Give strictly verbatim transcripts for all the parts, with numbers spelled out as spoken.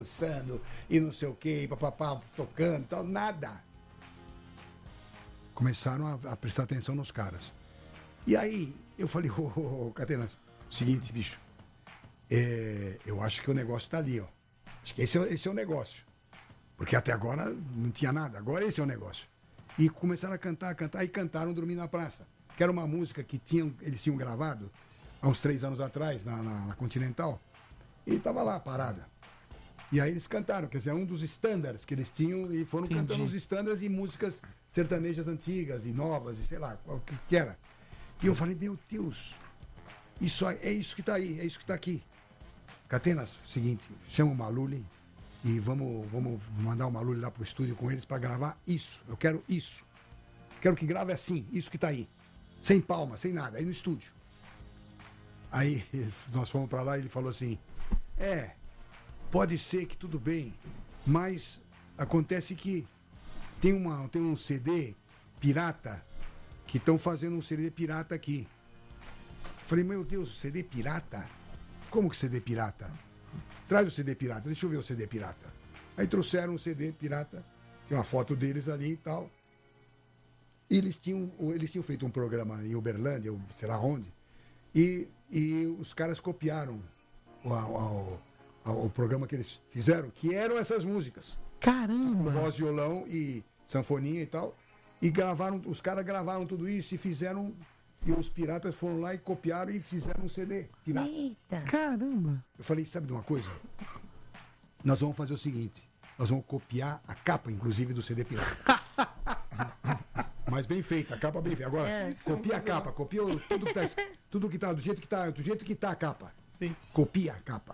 dançando e não sei o que, papapá, tocando, tal, nada. Começaram a, a prestar atenção nos caras. E aí, eu falei, ô, oh, oh, oh, Catenas, seguinte, bicho, é, eu acho que o negócio tá ali, ó. Acho que esse é, esse é o negócio. Porque até agora não tinha nada, agora esse é o negócio. E começaram a cantar, a cantar, e cantaram Dormir na Praça, que era uma música que tinham, eles tinham gravado há uns três anos atrás, na, na, na Continental, e tava lá, parada. E aí eles cantaram, quer dizer, um dos standards que eles tinham, e foram Entendi. cantando os standards e músicas sertanejas antigas e novas, e sei lá, o que, que era. E eu falei, meu Deus, isso é isso que tá aí, é isso que tá aqui. Catenas, seguinte, chama o Maluli e vamos, vamos mandar o Maluli lá pro estúdio com eles para gravar isso. Eu quero isso. Quero que grave assim, isso que tá aí. Sem palma, sem nada, aí no estúdio. Aí nós fomos para lá e ele falou assim, é, pode ser que tudo bem, mas acontece que tem, uma, tem um C D pirata, que estão fazendo um C D pirata aqui. Falei, meu Deus, C D pirata? Como que C D pirata? Traz o C D pirata, deixa eu ver o C D pirata. Aí trouxeram um C D pirata, tinha uma foto deles ali e tal. E eles tinham, eles tinham feito um programa em Uberlândia, sei lá onde, e, e os caras copiaram o, o, o, o programa que eles fizeram, que eram essas músicas. Caramba! Voz, violão e sanfoninha e tal. E gravaram, os caras gravaram tudo isso e fizeram, e os piratas foram lá e copiaram e fizeram um C D pirata. Eita! Caramba! Eu falei, sabe de uma coisa? Nós vamos fazer o seguinte, nós vamos copiar a capa, inclusive, do C D pirata. Mas bem feita, a capa bem feita. Agora, é, copia a capa, copia tudo que tá, tudo que tá, do jeito que tá, do jeito que tá a capa. Sim. Copia a capa.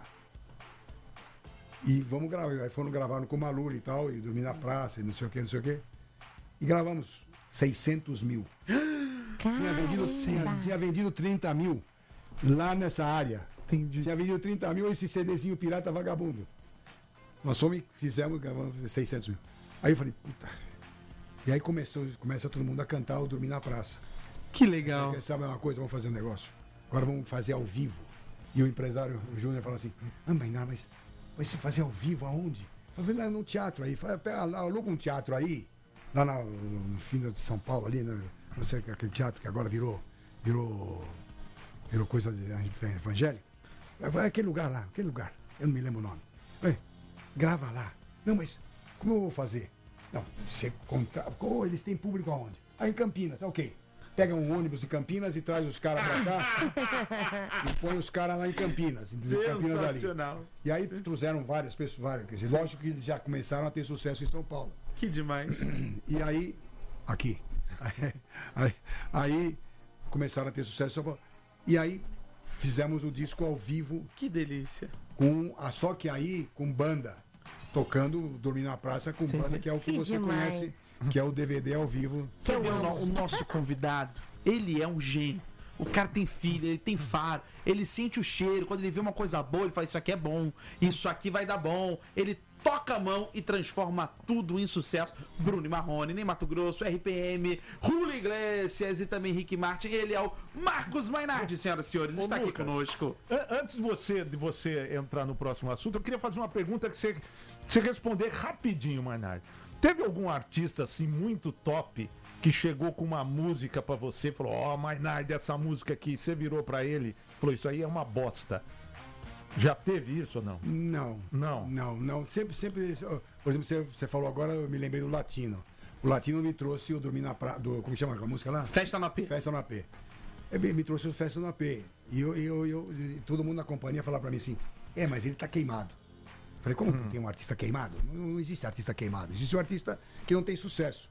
E vamos gravar, aí foram gravar com o Maluli e tal, e dormir na praça, e não sei o que, não sei o que. E gravamos seiscentos mil. Tinha vendido, tinha, tinha vendido trinta mil lá nessa área. Entendi. Tinha vendido trinta mil esse CDzinho pirata vagabundo. Nós fomos e fizemos, gravamos seiscentos mil. Aí eu falei, puta. E aí começou, começa todo mundo a cantar o Dormir na Praça. Que legal. Aí, sabe uma coisa, vamos fazer um negócio. Agora vamos fazer ao vivo. E o empresário, o Júnior, falou assim, ah, mas não, mas vai se fazer ao vivo aonde? Eu falei, não, no teatro aí. Aluga um teatro aí. Lá na, no fim de São Paulo, ali, né? Não sei, aquele teatro que agora virou, virou, virou coisa de evangélica. É aquele lugar lá, aquele lugar, eu não me lembro o nome. É, grava lá. Não, mas como eu vou fazer? Não, você conta. Oh, eles têm público aonde? Ah, em Campinas, ok. Pega um ônibus de Campinas e traz os caras pra cá e põe os caras lá em Campinas. Em Campinas ali. E aí trouxeram várias pessoas, várias. Quer dizer, lógico que eles já começaram a ter sucesso em São Paulo. Que demais. E aí, aqui. Aí, aí começaram a ter sucesso em São Paulo. E aí fizemos o disco ao vivo. Que delícia. Com a, só que aí com banda. Tocando Dormir na Praça com Sim. banda, que é o que, que você demais. conhece, que é o D V D ao vivo. Você vê o, o nosso convidado, ele é um gênio. O cara tem filho, ele tem faro, ele sente o cheiro. Quando ele vê uma coisa boa, ele fala, isso aqui é bom, isso aqui vai dar bom. Ele toca a mão e transforma tudo em sucesso. Bruno e Marrone, Ney Mato Grosso, R P M, Julio Iglesias e também Rick Martin. Ele é o Marcos Mainardi, senhoras e senhores, está Ô, aqui Lucas, conosco. Antes de você, de você entrar no próximo assunto, eu queria fazer uma pergunta que você, você responder rapidinho, Mainardi. Teve algum artista assim muito top que chegou com uma música pra você, falou, ó, oh, Mainardi, essa música aqui, você virou pra ele, falou, isso aí é uma bosta. Já teve isso ou não? Não. Não? Não, não. Sempre, sempre. Por exemplo, você, você falou agora, eu me lembrei do Latino. O Latino me trouxe o Dormir na Praça. Como chama a música lá? Festa na P. Festa na P. Ele me trouxe o Festa na P. E eu, eu, eu, todo mundo na companhia falava pra mim assim: é, mas ele tá queimado. Falei, como hum. que tem um artista queimado? Não, não existe artista queimado. Existe um artista que não tem sucesso.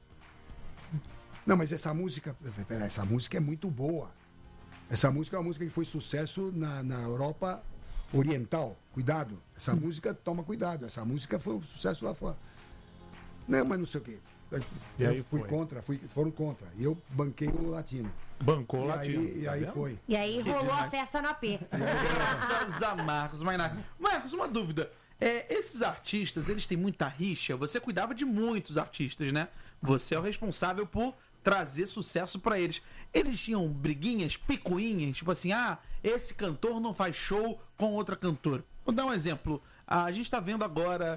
Não, mas essa música. Pera, essa música é muito boa. Essa música é uma música que foi sucesso na, na Europa Oriental. Cuidado. Essa hum. música, toma cuidado. Essa música foi um sucesso lá fora. Não, mas não sei o quê. E eu aí fui foi. contra, fui, foram contra. E eu banquei o Latino. Bancou o e Latino. Aí, e tá aí vendo? foi. E aí Que rolou demais. a festa na P. Graças a Marcos Mainardi. Marcos, uma dúvida. É, esses artistas, eles têm muita rixa. Você cuidava de muitos artistas, né? Você é o responsável por trazer sucesso pra eles. Eles tinham briguinhas, picuinhas, tipo assim, ah, esse cantor não faz show com outra cantora. Vou dar um exemplo. A gente tá vendo agora